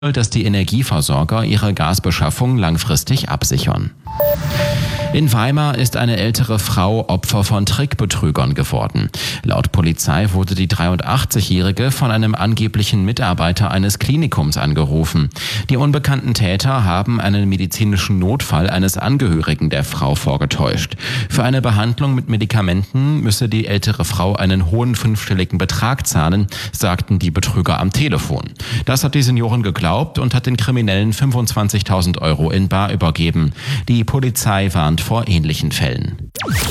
dass die Energieversorger ihre Gasbeschaffung langfristig absichern. In Weimar ist eine ältere Frau Opfer von Trickbetrügern geworden. Laut Polizei wurde die 83-Jährige von einem angeblichen Mitarbeiter eines Klinikums angerufen. Die unbekannten Täter haben einen medizinischen Notfall eines Angehörigen der Frau vorgetäuscht. Für eine Behandlung mit Medikamenten müsse die ältere Frau einen hohen fünfstelligen Betrag zahlen, sagten die Betrüger am Telefon. Das hat die Seniorin geglaubt und hat den Kriminellen 25.000 Euro in bar übergeben. Die Polizei warnt vor ähnlichen Fällen.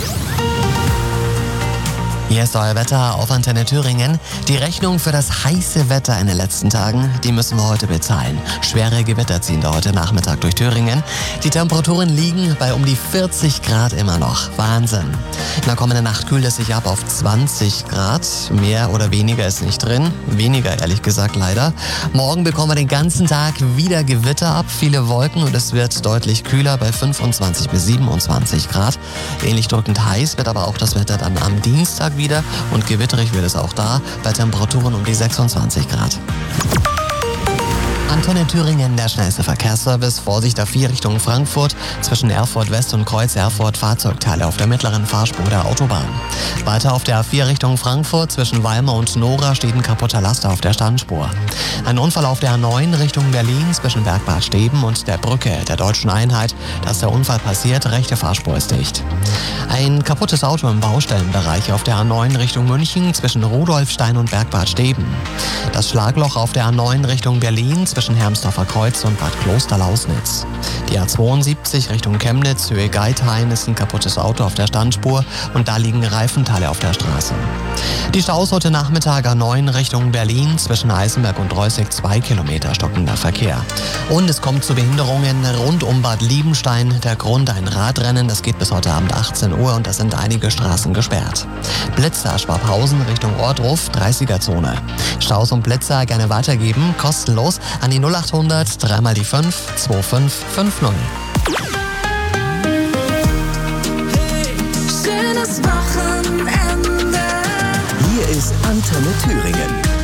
Hier ist euer Wetter auf Antenne Thüringen. Die Rechnung für das heiße Wetter in den letzten Tagen, die müssen wir heute bezahlen. Schwere Gewitter ziehen da heute Nachmittag durch Thüringen. Die Temperaturen liegen bei um die 40 Grad immer noch. Wahnsinn. In der kommenden Nacht kühlt es sich ab auf 20 Grad. Mehr oder weniger ist nicht drin. Weniger, ehrlich gesagt, leider. Morgen bekommen wir den ganzen Tag wieder Gewitter ab. Viele Wolken und es wird deutlich kühler bei 25 bis 27 Grad. Ähnlich drückend heiß wird aber auch das Wetter dann am Dienstag wieder und gewitterig wird es auch da bei Temperaturen um die 26 Grad. Antenne Thüringen, der schnellste Verkehrsservice. Vorsicht A4 Richtung Frankfurt. Zwischen Erfurt West und Kreuz Erfurt Fahrzeugteile auf der mittleren Fahrspur der Autobahn. Weiter auf der A4 Richtung Frankfurt. Zwischen Weimar und Nora steht ein kaputter Laster auf der Standspur. Ein Unfall auf der A9 Richtung Berlin zwischen Bergbad Steben und der Brücke der Deutschen Einheit. Da ist der Unfall passiert, rechte Fahrspur ist dicht. Ein kaputtes Auto im Baustellenbereich auf der A9 Richtung München zwischen Rudolfstein und Bergbad Steben. Das Schlagloch auf der A9 Richtung Berlin zwischen Hermsdorfer Kreuz und Bad Kloster-Lausnitz. Die A72 Richtung Chemnitz, Höhe Geithain, ist ein kaputtes Auto auf der Standspur und da liegen Reifenteile auf der Straße. Die Staus heute Nachmittag A9 Richtung Berlin zwischen Eisenberg und Reußig 2 Kilometer stockender Verkehr. Und es kommt zu Behinderungen rund um Bad Liebenstein. Der Grund ein Radrennen, das geht bis heute Abend 18 Uhr und da sind einige Straßen gesperrt. Blitzer Schwabhausen Richtung Ortruf, 30er-Zone. Staus und Blitzer gerne weitergeben, kostenlos an die 0800 3 mal die 5 2550. Hey, schönes Wochenende. Hier ist Antenne Thüringen.